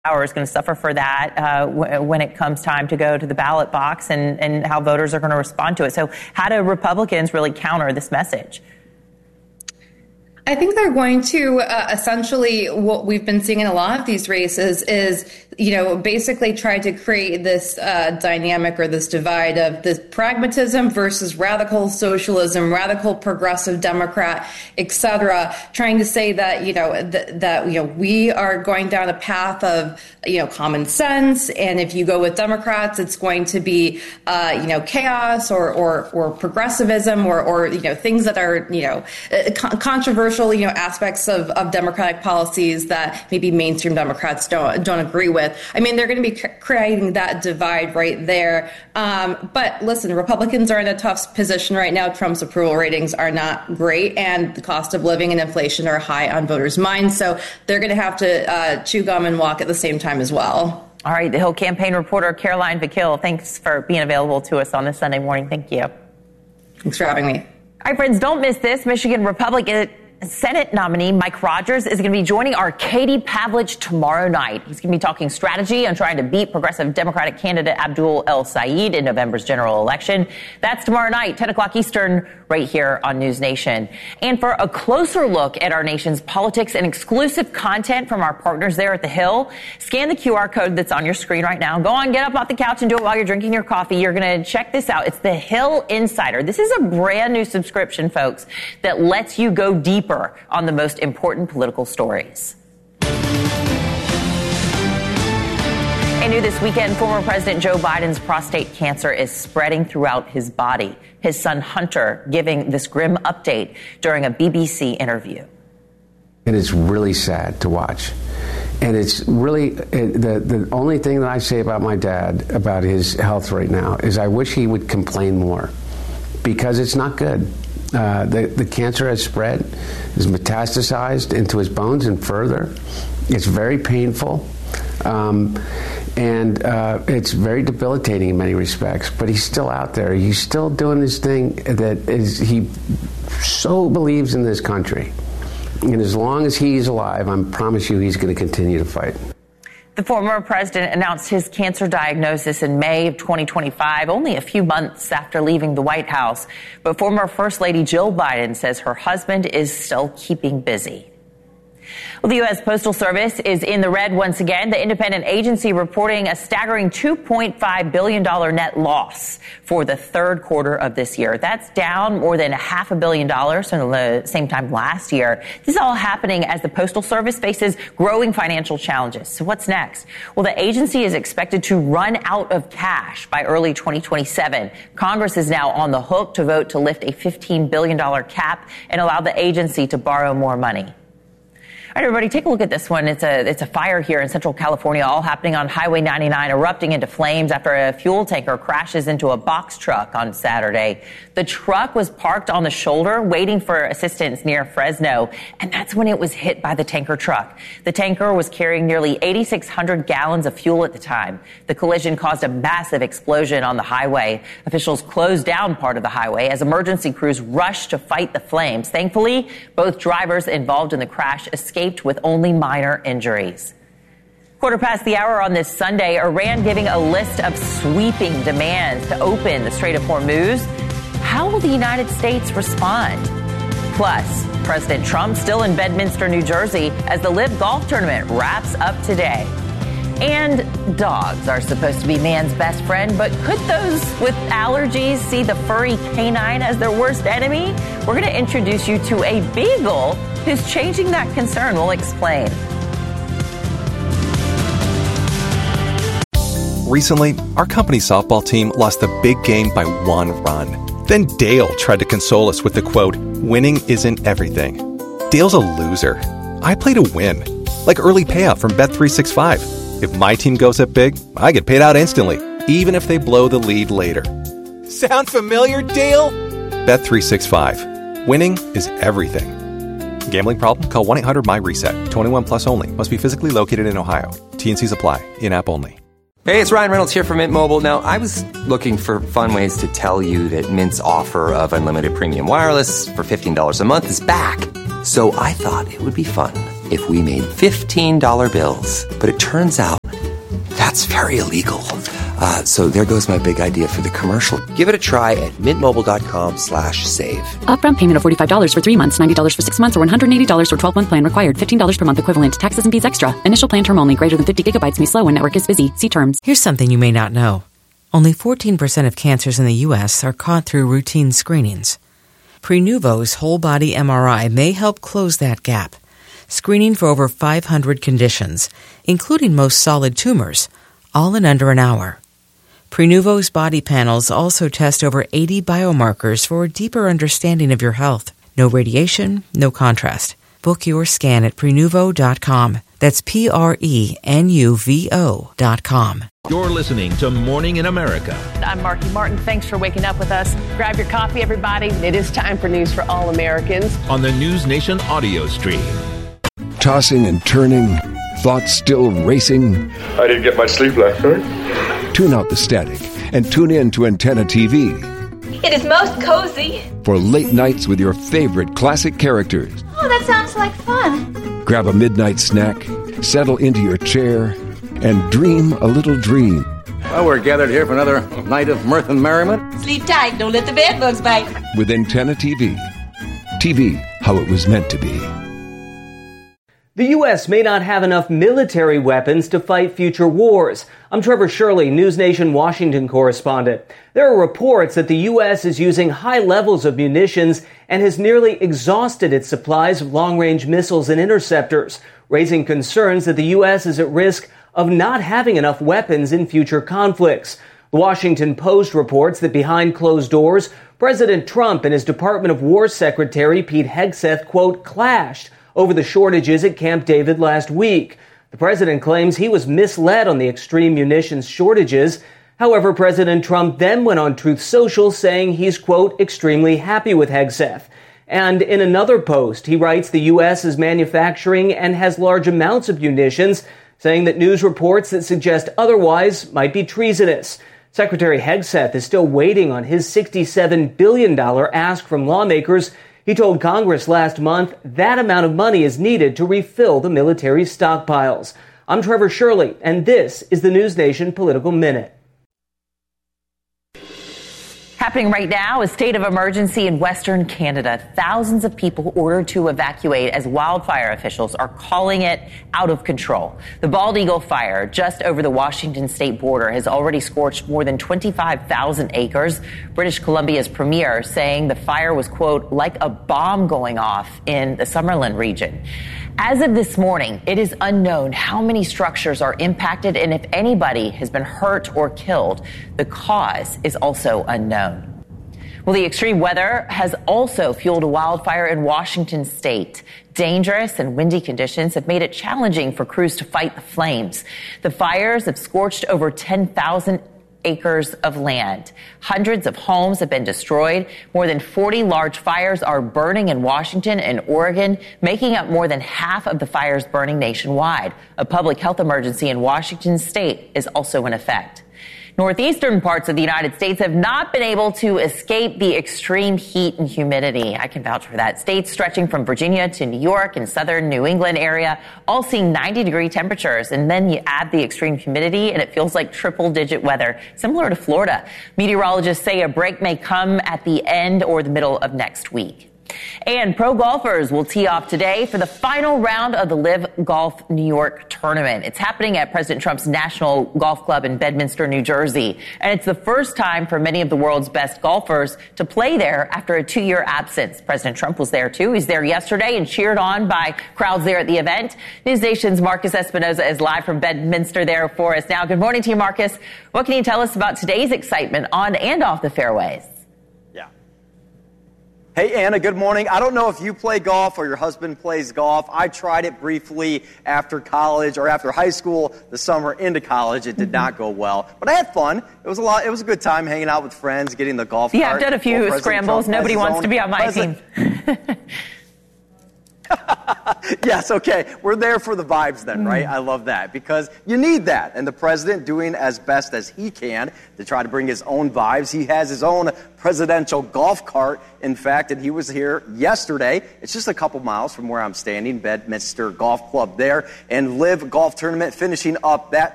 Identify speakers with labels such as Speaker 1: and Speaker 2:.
Speaker 1: is going to suffer for that when it comes time to go to the ballot box and how voters are going to respond to it. So how do Republicans really counter this message?
Speaker 2: I think they're going to essentially what we've been seeing in a lot of these races is, basically try to create this dynamic or this divide of this pragmatism versus radical socialism, radical progressive Democrat, et cetera, trying to say that, we are going down a path of, common sense. And if you go with Democrats, it's going to be, chaos or progressivism or things that are, controversial, aspects of Democratic policies that maybe mainstream Democrats don't agree with. I mean, they're going to be creating that divide right there. But listen, Republicans are in a tough position right now. Trump's approval ratings are not great, and the cost of living and inflation are high on voters' minds. So they're going to have to chew gum and walk at the same time as well.
Speaker 1: All right, the Hill campaign reporter Caroline Vakil, thanks for being available to us on this Sunday morning. Thank you.
Speaker 2: Thanks for having me.
Speaker 1: All right, friends, don't miss this. Michigan Republican Senate nominee Mike Rogers is going to be joining our Katie Pavlich tomorrow night. He's going to be talking strategy on trying to beat progressive Democratic candidate Abdul El Sayed in November's general election. That's tomorrow night, 10 o'clock Eastern, right here on News Nation. And for a closer look at our nation's politics and exclusive content from our partners there at the Hill, scan the QR code that's on your screen right now. Go on, get up off the couch and do it while you're drinking your coffee. You're going to check this out. It's the Hill Insider. This is a brand new subscription, folks, that lets you go deeper on the most important political stories. And new this weekend, former President Joe Biden's prostate cancer is spreading throughout his body. His son Hunter giving this grim update during a BBC interview.
Speaker 3: It is really sad to watch. And it's really the only thing that I say about my dad, about his health right now, is I wish he would complain more, because it's not good. The cancer has spread, is metastasized into his bones and further. It's very painful, and it's very debilitating in many respects. But he's still out there. He's still doing this thing that he so believes in this country. And as long as he's alive, I promise you he's going to continue to fight.
Speaker 1: The former president announced his cancer diagnosis in May of 2025, only a few months after leaving the White House. But former First Lady Jill Biden says her husband is still keeping busy. Well, the U.S. Postal Service is in the red once again. The independent agency reporting a staggering $2.5 billion net loss for the third quarter of this year. That's down more than $500 million from the same time last year. This is all happening as the Postal Service faces growing financial challenges. So what's next? Well, the agency is expected to run out of cash by early 2027. Congress is now on the hook to vote to lift a $15 billion cap and allow the agency to borrow more money. All right, everybody, take a look at this one. It's a fire here in Central California, all happening on Highway 99, erupting into flames after a fuel tanker crashes into a box truck on Saturday. The truck was parked on the shoulder, waiting for assistance near Fresno, and that's when it was hit by the tanker truck. The tanker was carrying nearly 8,600 gallons of fuel at the time. The collision caused a massive explosion on the highway. Officials closed down part of the highway as emergency crews rushed to fight the flames. Thankfully, both drivers involved in the crash escaped with only minor injuries. Quarter past the hour on this Sunday, Iran giving a list of sweeping demands to open the Strait of Hormuz. How will the United States respond? Plus, President Trump still in Bedminster, New Jersey, as the LIV Golf Tournament wraps up today. And dogs are supposed to be man's best friend, but could those with allergies see the furry canine as their worst enemy? We're going to introduce you to a beagle who's changing that concern. We'll explain.
Speaker 4: Recently, our company's softball team lost the big game by 1 run. Then Dale tried to console us with the quote, "Winning isn't everything." Dale's a loser. I play to win, like early payout from Bet365. If my team goes up big, I get paid out instantly, even if they blow the lead later. Sound familiar, Dale? Bet365. Winning is everything. Gambling problem? Call 1-800-MY-RESET. 21 plus only. Must be physically located in Ohio. T&Cs apply. In-app only.
Speaker 5: Hey, it's Ryan Reynolds here from Mint Mobile. Now, I was looking for fun ways to tell you that Mint's offer of unlimited premium wireless for $15 a month is back. So I thought it would be fun if we made $15 bills. But it turns out that's very illegal. So there goes my big idea for the commercial. Give it a try at mintmobile.com/save.
Speaker 6: Upfront payment of $45 for 3 months, $90 for 6 months, or $180 for 12-month plan required. $15 per month equivalent. Taxes and fees extra. Initial plan term only. Greater than 50 gigabytes may slow when network is busy. See terms.
Speaker 7: Here's something you may not know. Only 14% of cancers in the U.S. are caught through routine screenings. Prenuvo's whole-body MRI may help close that gap, screening for over 500 conditions, including most solid tumors, all in under an hour. Prenuvo's body panels also test over 80 biomarkers for a deeper understanding of your health. No radiation, no contrast. Book your scan at Prenuvo.com. That's Prenuvo.com.
Speaker 8: You're listening to Morning in America.
Speaker 9: I'm Marky Martin. Thanks for waking up with us. Grab your coffee, everybody. It is time for news for all Americans.
Speaker 8: On the News Nation audio stream.
Speaker 10: Tossing and turning, thoughts still racing.
Speaker 11: I didn't get much sleep last night.
Speaker 10: Tune out the static and tune in to Antenna TV.
Speaker 12: It is most cozy.
Speaker 10: For late nights with your favorite classic characters.
Speaker 12: Oh, that sounds like fun.
Speaker 10: Grab a midnight snack, settle into your chair, and dream a little dream.
Speaker 13: Well, we're gathered here for another night of mirth and merriment.
Speaker 12: Sleep tight, don't let the bed bugs bite.
Speaker 10: With Antenna TV. TV, how it was meant to be.
Speaker 14: The U.S. may not have enough military weapons to fight future wars. I'm Trevor Shirley, News Nation Washington correspondent. There are reports that the U.S. is using high levels of munitions and has nearly exhausted its supplies of long-range missiles and interceptors, raising concerns that the U.S. is at risk of not having enough weapons in future conflicts. The Washington Post reports that behind closed doors, President Trump and his Department of War Secretary Pete Hegseth, quote, clashed over the shortages at Camp David last week. The president claims he was misled on the extreme munitions shortages. However, President Trump then went on Truth Social saying he's, quote, extremely happy with Hegseth. And in another post, he writes the U.S. is manufacturing and has large amounts of munitions, saying that news reports that suggest otherwise might be treasonous. Secretary Hegseth is still waiting on his $67 billion ask from lawmakers. He told Congress last month that amount of money is needed to refill the military's stockpiles. I'm Trevor Shirley, and this is the News Nation Political Minute.
Speaker 1: Happening right now, a state of emergency in Western Canada. Thousands of people ordered to evacuate as wildfire officials are calling it out of control. The Bald Eagle fire just over the Washington state border has already scorched more than 25,000 acres. British Columbia's premier saying the fire was, quote, like a bomb going off in the Summerlin region. As of this morning, it is unknown how many structures are impacted and if anybody has been hurt or killed. The cause is also unknown. Well, the extreme weather has also fueled a wildfire in Washington state. Dangerous and windy conditions have made it challenging for crews to fight the flames. The fires have scorched over 10,000 acres of land. Hundreds of homes have been destroyed. More than 40 large fires are burning in Washington and Oregon, making up more than half of the fires burning nationwide. A public health emergency in Washington state is also in effect. Northeastern parts of the United States have not been able to escape the extreme heat and humidity. I can vouch for that. States stretching from Virginia to New York and southern New England area, all seeing 90-degree temperatures. And then you add the extreme humidity, and it feels like triple-digit weather, similar to Florida. Meteorologists say a break may come at the end or the middle of next week. And pro golfers will tee off today for the final round of the Live Golf New York tournament. It's happening at President Trump's National Golf Club in Bedminster, New Jersey. And it's the first time for many of the world's best golfers to play there after a 2-year absence. President Trump was there, too. He's there yesterday and cheered on by crowds there at the event. News Nation's Marcus Espinoza is live from Bedminster there for us now. Good morning to you, Marcus. What can you tell us about today's excitement on and off the fairways?
Speaker 15: Hey, Anna, good morning. I don't know if you play golf or your husband plays golf. I tried it briefly after college or after high school, the summer into college. It did not go well, but I had fun. It was a good time hanging out with friends, getting the golf cart.
Speaker 1: Yeah, I've done a few scrambles. Nobody wants to be on my team.
Speaker 15: Yes, okay. We're there for the vibes then, right? I love that because you need that. And the president doing as best as he can to try to bring his own vibes. He has his own presidential golf cart, in fact, and he was here yesterday. It's just a couple miles from where I'm standing, Bedminster Golf Club there, and LIV Golf Tournament finishing up that